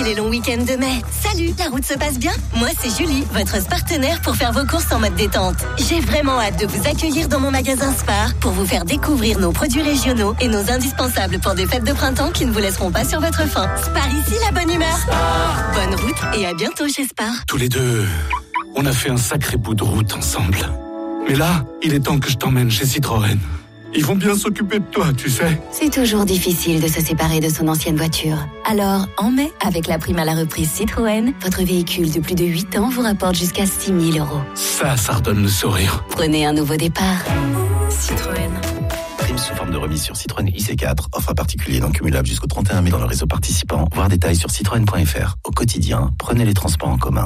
fini les longs week-ends de mai. Salut, la route se passe bien? Moi, c'est Julie, votre partenaire pour faire vos courses en mode détente. J'ai vraiment hâte de vous accueillir dans mon magasin Spar pour vous faire découvrir nos produits régionaux et nos indispensables pour des fêtes de printemps qui ne vous laisseront pas sur votre faim. Spar ici, la bonne humeur. Spar. Bonne route et à bientôt chez Spar. Tous les deux, on a fait un sacré bout de route ensemble. Mais là, il est temps que je t'emmène chez Citroën. Ils vont bien s'occuper de toi, tu sais. C'est toujours difficile de se séparer de son ancienne voiture. Alors, en mai, avec la prime à la reprise Citroën, votre véhicule de plus de 8 ans vous rapporte jusqu'à 6 000 €. Ça redonne le sourire. Prenez un nouveau départ. Citroën. Prime sous forme de remise sur Citroën IC4. Offre à particulier non cumulable jusqu'au 31 mai dans le réseau participant. Voir détails sur citroën.fr. Au quotidien, prenez les transports en commun.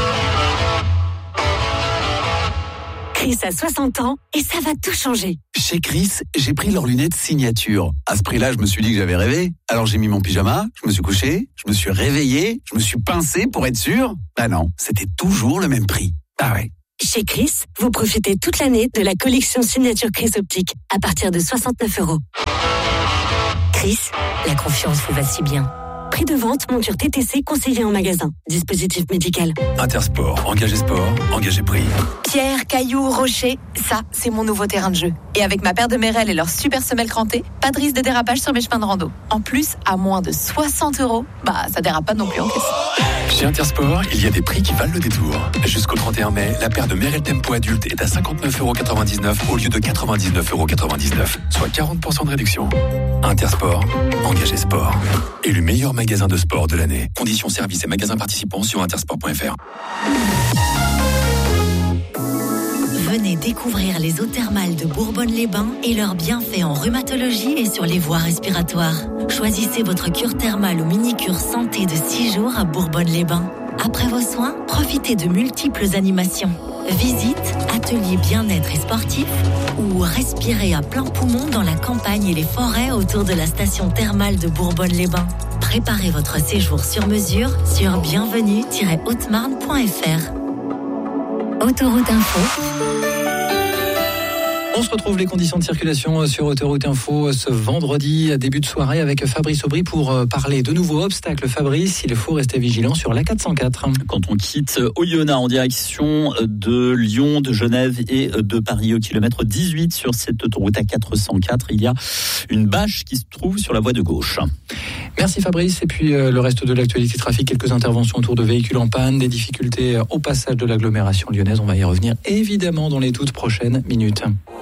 Chris a 60 ans et ça va tout changer. Chez Chris, j'ai pris leurs lunettes signature. À ce prix-là, je me suis dit que j'avais rêvé. Alors j'ai mis mon pyjama, je me suis couché, je me suis réveillé, je me suis pincé pour être sûr. Bah non, c'était toujours le même prix. Ah ouais. Chez Chris, vous profitez toute l'année de la collection signature Chris Optique à partir de 69 €. Chris, la confiance vous va si bien. Prix de vente, monture TTC conseillée en magasin. Dispositif médical. Intersport, engagé sport, engagé prix. Pierre, cailloux, rochers, ça, c'est mon nouveau terrain de jeu. Et avec ma paire de Merrell et leur super semelle crantée, pas de risque de dérapage sur mes chemins de rando. En plus, à moins de 60 €, ça dérape pas non plus en caisse. Chez Intersport, il y a des prix qui valent le détour. Jusqu'au 31 mai, la paire de Merrell Tempo adulte est à 59,99 € au lieu de 99,99 €, soit 40% de réduction. Intersport, engagé sport. Élu meilleur magasin de sport de l'année. Conditions, services et magasins participants sur intersport.fr. Venez découvrir les eaux thermales de Bourbonne-les-Bains et leurs bienfaits en rhumatologie et sur les voies respiratoires. Choisissez votre cure thermale ou mini-cure santé de 6 jours à Bourbonne-les-Bains. Après vos soins, profitez de multiples animations. Visites, ateliers bien-être et sportifs ou respirez à plein poumon dans la campagne et les forêts autour de la station thermale de Bourbonne-les-Bains. Préparez votre séjour sur mesure sur bienvenue-haute-marne.fr. Autoroute Info. On se retrouve les conditions de circulation sur Autoroute Info ce vendredi, début de soirée avec Fabrice Aubry pour parler de nouveaux obstacles. Fabrice, il faut rester vigilant sur la 404. Quand on quitte Oyonnax en direction de Lyon, de Genève et de Paris au kilomètre 18 sur cette autoroute A404, il y a une bâche qui se trouve sur la voie de gauche. Merci Fabrice. Et puis le reste de l'actualité trafic, quelques interventions autour de véhicules en panne, des difficultés au passage de l'agglomération lyonnaise. On va y revenir évidemment dans les toutes prochaines minutes.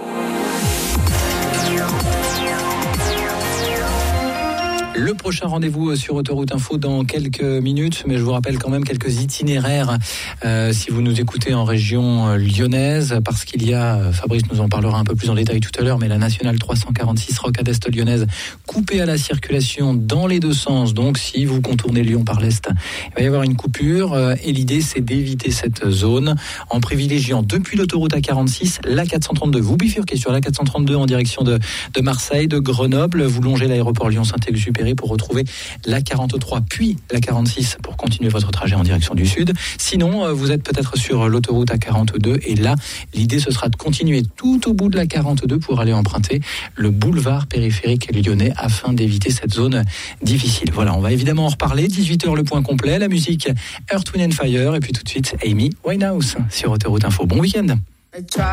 Le prochain rendez-vous sur Autoroute Info dans quelques minutes, mais je vous rappelle quand même quelques itinéraires si vous nous écoutez en région lyonnaise, parce qu'il y a, Fabrice nous en parlera un peu plus en détail tout à l'heure, mais la nationale 346 Rocade Est lyonnaise coupée à la circulation dans les deux sens. Donc si vous contournez Lyon par l'Est, il va y avoir une coupure et l'idée c'est d'éviter cette zone en privilégiant depuis l'autoroute A46 la 432. Vous bifurquez sur la 432 en direction de Marseille, de Grenoble, vous longez l'aéroport Lyon-Saint-Exupéry pour retrouver la 43 puis la 46 pour continuer votre trajet en direction du sud. Sinon, vous êtes peut-être sur l'autoroute A42 et là, l'idée ce sera de continuer tout au bout de la 42 pour aller emprunter le boulevard périphérique lyonnais afin d'éviter cette zone difficile. Voilà, on va évidemment en reparler. 18h le point complet, la musique Earth, Wind & Fire et puis tout de suite Amy Winehouse sur Autoroute Info. Bon week-end.